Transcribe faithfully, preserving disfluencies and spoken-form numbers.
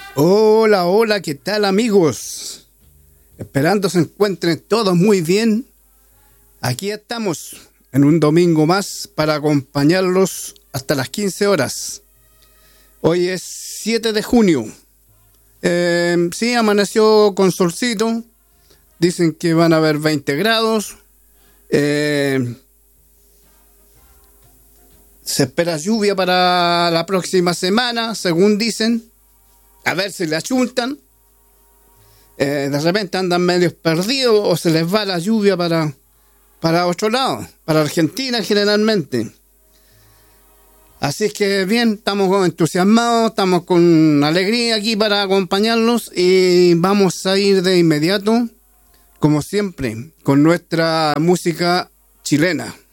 Hola, hola, ¿qué tal amigos? Esperando se encuentren todos muy bien. Aquí estamos en un domingo más para acompañarlos hasta las quince horas. Hoy es siete de junio. Eh, sí, amaneció con solcito. Dicen que van a haber veinte grados. Eh, se espera lluvia para la próxima semana, según dicen. A ver si le achuntan. Eh, de repente andan medios perdidos o se les va la lluvia para, para otro lado, para Argentina generalmente. Así es que bien, estamos entusiasmados, estamos con alegría aquí para acompañarlos y vamos a ir de inmediato, como siempre, con nuestra música chilena.